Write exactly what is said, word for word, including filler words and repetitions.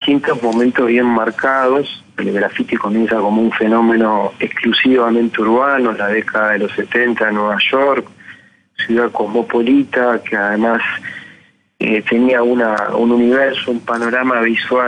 distintos momentos bien marcados. El graffiti comienza como un fenómeno exclusivamente urbano, en la década de los setenta en Nueva York, ciudad cosmopolita, que además eh, tenía una, un universo, un panorama visual